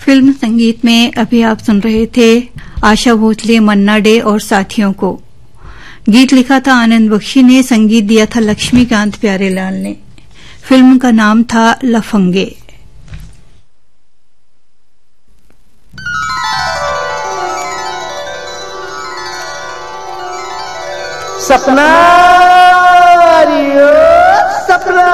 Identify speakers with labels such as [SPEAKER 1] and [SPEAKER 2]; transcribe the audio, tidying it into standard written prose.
[SPEAKER 1] Film संगीत में अभी आप सुन रहे थे आशा भोसले, मन्ना डे और साथियों को। गीत लिखा था आनंद बख्शी ने, संगीत दिया था लक्ष्मीकांत प्यारेलाल ने। फिल्म का नाम था लफंगे।
[SPEAKER 2] सपना